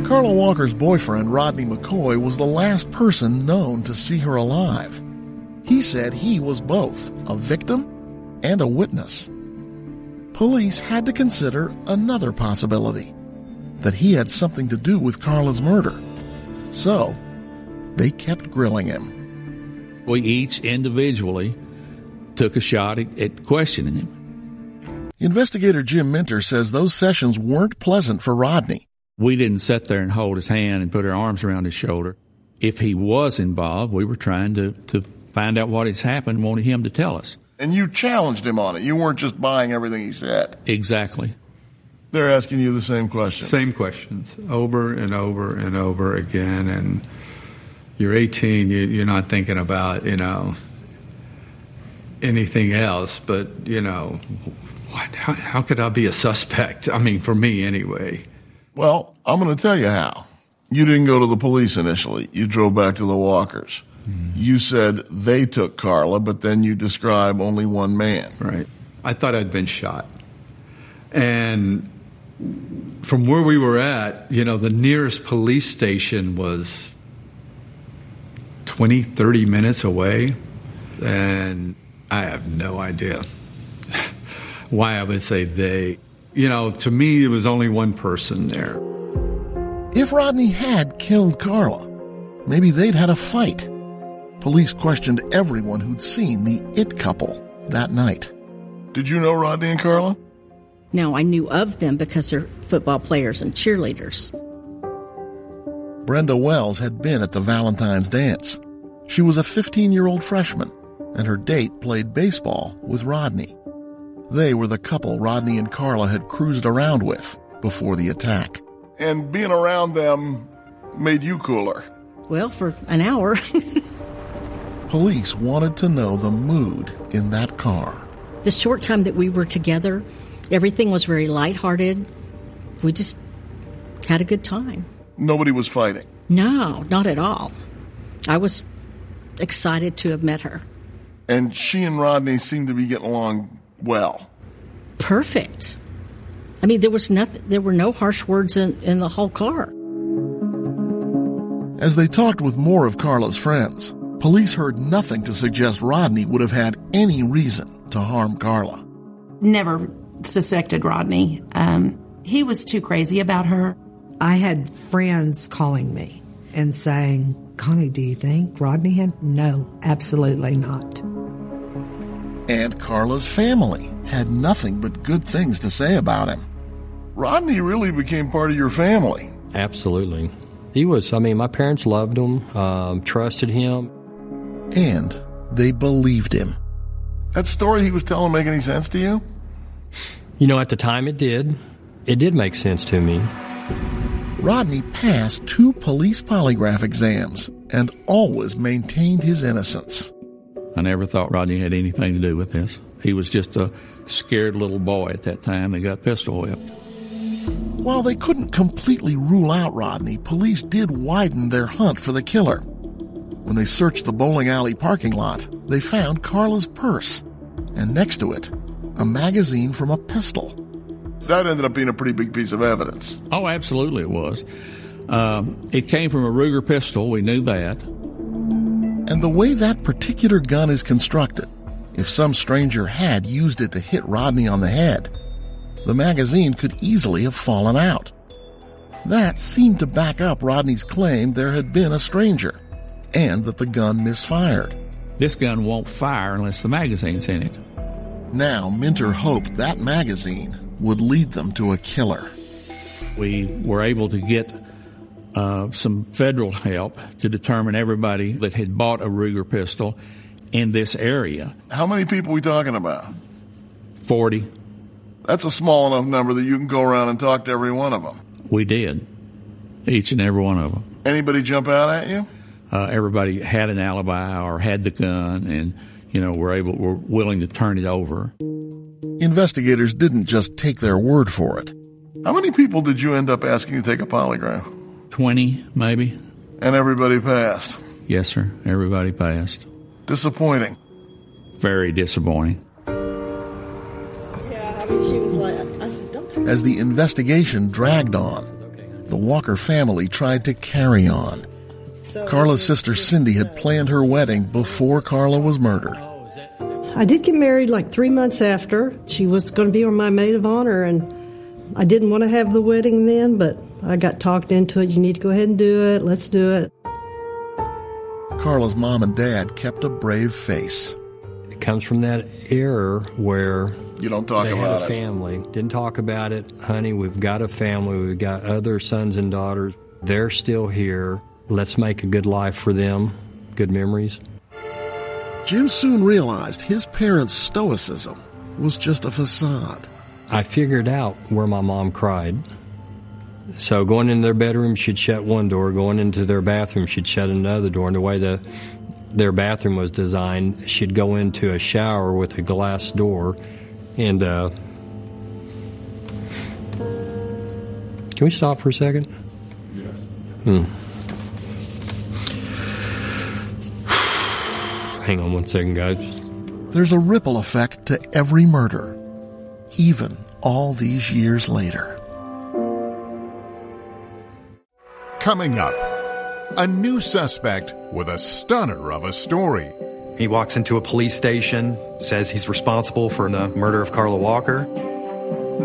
Carla Walker's boyfriend, Rodney McCoy, was the last person known to see her alive. He said he was both a victim and a witness. Police had to consider another possibility, that he had something to do with Carla's murder. So, they kept grilling him. We each individually took a shot at questioning him. Investigator Jim Minter says those sessions weren't pleasant for Rodney. We didn't sit there and hold his hand and put our arms around his shoulder. If he was involved, we were trying to find out what has happened, wanted him to tell us. And you challenged him on it. You weren't just buying everything he said. Exactly. They're asking you the same questions. Same questions, over and over and over again. And you're 18, you're not thinking about, anything else. But, how could I be a suspect? I mean, for me anyway. Well, I'm going to tell you how. You didn't go to the police initially. You drove back to the Walkers. Mm-hmm. You said they took Carla, but then you describe only one man. Right. I thought I'd been shot. And from where we were at, the nearest police station was 20, 30 minutes away. And I have no idea why I would say they. To me, it was only one person there. If Rodney had killed Carla, maybe they'd had a fight. Police questioned everyone who'd seen the it couple that night. Did you know Rodney and Carla? No, I knew of them because they're football players and cheerleaders. Brenda Wells had been at the Valentine's dance. She was a 15-year-old freshman, and her date played baseball with Rodney. They were the couple Rodney and Carla had cruised around with before the attack. And being around them made you cooler. Well, for an hour. Police wanted to know the mood in that car. The short time that we were together, everything was very lighthearted. We just had a good time. Nobody was fighting? No, not at all. I was excited to have met her. And she and Rodney seemed to be getting along well. Perfect. I mean, there were no harsh words in the whole car. As they talked with more of Carla's friends, police heard nothing to suggest Rodney would have had any reason to harm Carla. Never suspected Rodney. He was too crazy about her. I had friends calling me and saying, Connie, do you think Rodney had? No, absolutely not. And Carla's family had nothing but good things to say about him. Rodney really became part of your family. Absolutely. He was, my parents loved him, trusted him. And they believed him. That story he was telling make any sense to you? At the time it did. It did make sense to me. Rodney passed 2 police polygraph exams and always maintained his innocence. I never thought Rodney had anything to do with this. He was just a scared little boy at that time that got pistol whipped. While they couldn't completely rule out Rodney, police did widen their hunt for the killer. When they searched the bowling alley parking lot, they found Carla's purse, and next to it, a magazine from a pistol. That ended up being a pretty big piece of evidence. Oh, absolutely it was. It came from a Ruger pistol, we knew that. And the way that particular gun is constructed, if some stranger had used it to hit Rodney on the head, the magazine could easily have fallen out. That seemed to back up Rodney's claim there had been a stranger, and that the gun misfired. This gun won't fire unless the magazine's in it. Now, Minter hoped that magazine would lead them to a killer. We were able to get some federal help to determine everybody that had bought a Ruger pistol in this area. How many people are we talking about? 40. That's a small enough number that you can go around and talk to every one of them. We did. Each and every one of them. Anybody jump out at you? Everybody had an alibi or had the gun and, were willing to turn it over. Investigators didn't just take their word for it. How many people did you end up asking to take a polygraph? 20, maybe. And everybody passed? Yes, sir. Everybody passed. Disappointing. Very disappointing. As the investigation dragged on, The Walker family tried to carry on. Carla's sister Cindy had planned her wedding before Carla was murdered. I did get married like 3 months after. She was going to be my maid of honor, and I didn't want to have the wedding then, but I got talked into it. You need to go ahead and do it. Let's do it. Carla's mom and dad kept a brave face. It comes from that era where you don't talk they about had a family. Didn't talk about it. Honey, we've got a family. We've got other sons and daughters. They're still here. Let's make a good life for them. Good memories. Jim soon realized his parents' stoicism was just a facade. I figured out where my mom cried. So going into their bedroom, she'd shut one door. Going into their bathroom, she'd shut another door. And the way their bathroom was designed, she'd go into a shower with a glass door. And can we stop for a second? Yes. Hang on one second, guys. There's a ripple effect to every murder, even all these years later. Coming up, a new suspect with a stunner of a story. He walks into a police station, says he's responsible for the murder of Carla Walker.